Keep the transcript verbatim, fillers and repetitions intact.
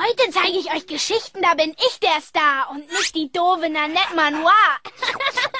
Heute zeige ich euch Geschichten, da bin ich der Star und nicht die doofe Nanette Manoir.